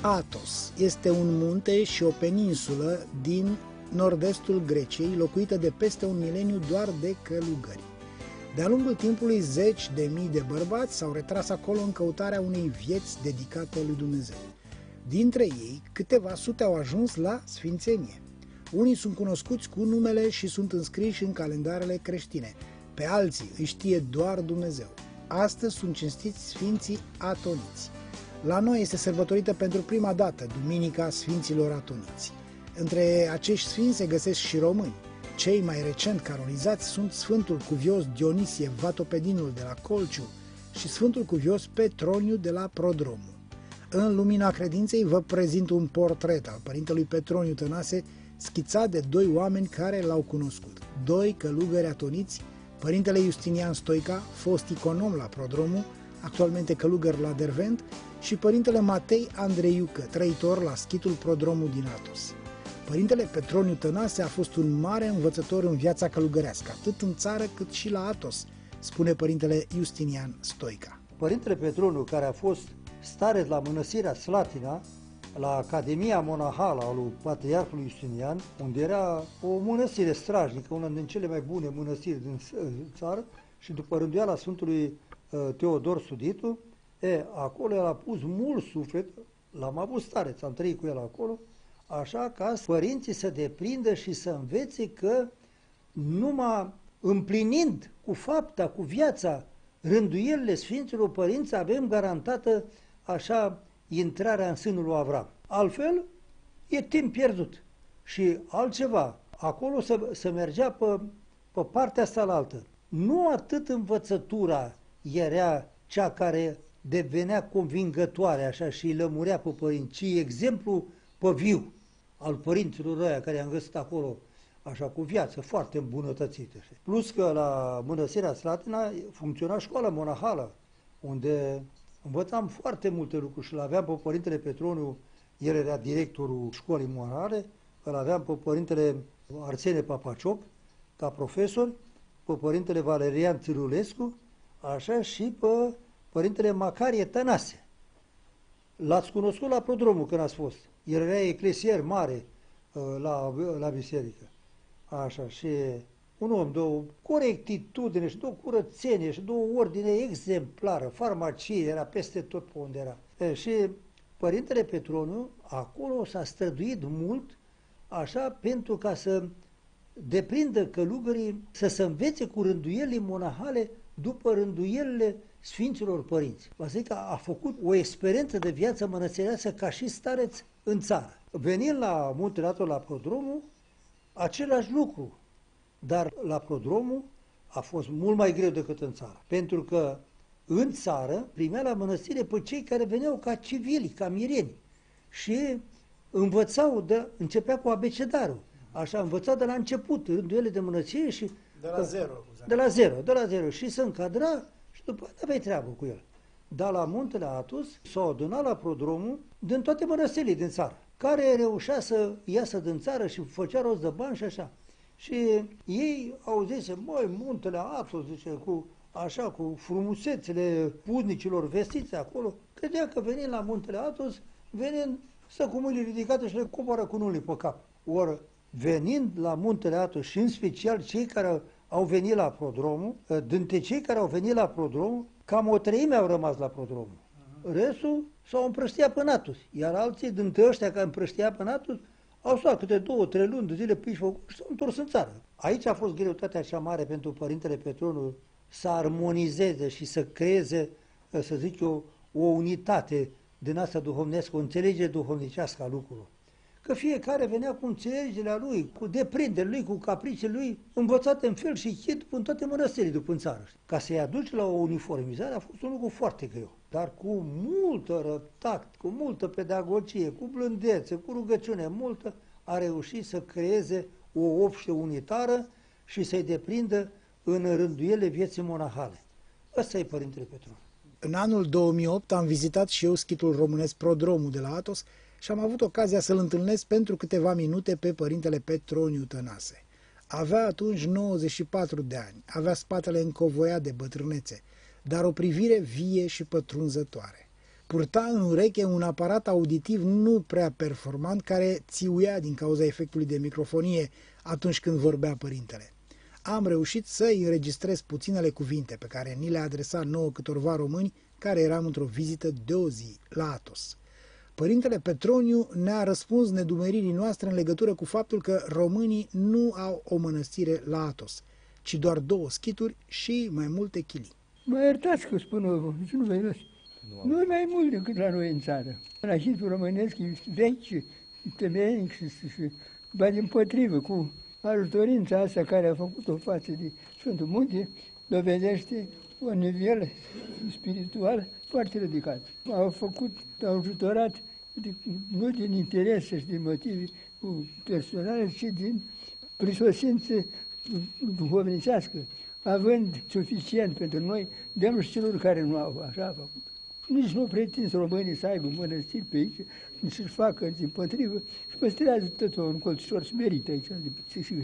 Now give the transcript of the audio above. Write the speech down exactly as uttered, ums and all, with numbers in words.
Athos este un munte și o peninsulă din nord-estul Greciei, locuită de peste un mileniu doar de călugări. De-a lungul timpului, zeci de mii de bărbați s-au retras acolo în căutarea unei vieți dedicate lui Dumnezeu. Dintre ei, câteva sute au ajuns la sfințenie. Unii sunt cunoscuți cu numele și sunt înscriși în calendarele creștine. Pe alții îi știe doar Dumnezeu. Astăzi sunt cinstiți Sfinții Atoniți. La noi este sărbătorită pentru prima dată Duminica Sfinților Atoniți. Între acești sfinți se găsesc și români. Cei mai recent canonizați sunt Sfântul Cuvios Dionisie Vatopedinul de la Colciu și Sfântul Cuvios Petroniu de la Prodromu. În lumina credinței vă prezint un portret al părintelui Petroniu Tănase, schițat de doi oameni care l-au cunoscut. Doi călugări atoniți, părintele Justinian Stoica, fost econom la Prodromu, actualmente călugăr la Dervent, și părintele Matei Andreiucă, trăitor la schitul Prodromu din Athos. Părintele Petroniu Tănase a fost un mare învățător în viața călugărească, atât în țară cât și la Athos, spune părintele Justinian Stoica. Părintele Petroniu, care a fost stareț la mănăstirea Slatina, la Academia Monahală a lui Patriarhului Justinian, unde era o mănăstire strajnică, una din cele mai bune mănăstiri din țară, și după rânduiala Sfântului Teodor Suditu, e, acolo el a pus mult suflet, l-am avut stareț, am trăit cu el acolo, așa ca părinții să deprindă și să învețe că numai împlinind cu fapta, cu viața, rânduielile Sfinților Părinți, avem garantată așa intrarea în sânul lui Avram. Altfel, e timp pierdut. Și altceva, acolo se, se mergea pe, pe partea asta la altă. Nu atât învățătura era cea care devenea convingătoare așa și îi lămurea pe părinți, ci exemplu pe viu al părinților ăia care i-am găsit acolo, așa cu viață foarte îmbunătățită. Plus că la mănăstirea Slatina funcționa școala monahală, unde învățam foarte multe lucruri și l-aveam pe părintele Petroniu, el era directorul școlii monahale, îl aveam pe părintele Arsene Papacioc ca profesor, pe părintele Valerian Țirulescu, așa și pe părintele Macarie Tănase. L-ați cunoscut la Prodromu când ați fost. El era eclesier mare la, la biserică. Așa, și un om de o corectitudine și de o curățenie și de o ordine exemplară. Farmacie era peste tot pe unde era. E, și părintele Petroniu acolo s-a străduit mult așa pentru ca să deprindă călugării să se învețe cu rânduielile monahale după rânduielile Sfinților Părinți. Vă zic că a făcut o experiență de viață mănăstirească ca și stareț în țară. Venind la Muntele Athos, la Prodromu, același lucru, dar la Prodromu a fost mult mai greu decât în țară, pentru că în țară primea la mănăstire pe cei care veneau ca civili, ca mireni și învățau, de, începea cu abecedarul, așa, învăța de la început, rânduiele de mănăstire și de la zero. De la zero, de la zero și se încadra și după aceea aveai treabă cu el. Dar la Muntele Athos s-au adunat la Prodromu din toate mănăstirile din țară, care reușea să iasă din țară și făcea rost de bani și așa. Și ei au zis, măi, Muntele Athos, zice, cu, așa, cu frumusețele puznicilor vestiți acolo, credea că venind la Muntele Athos, venind stă cu mâinile ridicate și le coboară cu nulii pe cap. Ori venind la Muntele Athos și în special cei care au venit la Prodromu, dintre cei care au venit la Prodromu, cam o treime au rămas la Prodromu. Restul s-au împrăștiat până Athos, iar alții dintre ăștia care împrăștiat până Athos au stat câte două, trei luni de zile pe aici și s-au întors în țară. Aici a fost greutatea cea mare pentru părintele Petroniu să armonizeze și să creeze, să zic eu, o unitate din asta duhovnească, o înțelegere duhovnicească a lucrurilor. Că fiecare venea cu înțelegerea lui, cu deprinderea lui, cu capricile lui, învățate în fel și chip în toate mănăstirile după în țară. Ca să-i aduci la o uniformizare a fost un lucru foarte greu, dar cu multă răbdat, cu multă pedagogie, cu blândețe, cu rugăciune multă, a reușit să creeze o obște unitară și să-i deprindă în rânduiele vieții monahale. Ăsta e Părintele Petroniu. În anul două mii opt am vizitat și eu schitul românesc Prodromu de la Athos și am avut ocazia să-l întâlnesc pentru câteva minute pe părintele Petroniu Tănase. Avea atunci nouăzeci și patru de ani, avea spatele încovoiat de bătrânețe, dar o privire vie și pătrunzătoare. Purta în ureche un aparat auditiv nu prea performant care țiuia din cauza efectului de microfonie atunci când vorbea părintele. Am reușit să îi înregistrez puținele cuvinte pe care ni le adresa nouă câtorva români care eram într-o vizită de o zi la Athos. Părintele Petroniu ne-a răspuns nedumeririi noastre în legătură cu faptul că românii nu au o mănăstire la Athos, ci doar două schituri și mai multe chilii. Mă iertați că spun o, și nu vă Nu e mai mult decât la noi în țară. Nașitul românesc e vechi și temeinic și, și, și ba dimpotrivă, cu ajutorința asta care a făcut-o față de Sfântul Munte, dovedește un nivel spiritual foarte ridicat. Au făcut, au ajutorat de, nu din interese și din motive personale, ci din prisosință duhovnicească, având suficient pentru noi, dăm și celor care nu au așa făcut. Nici nu pretins românii să aibă mănăstiri pe aici, să-și facă din potrivă și păstrează tot un colțișor smerit aici.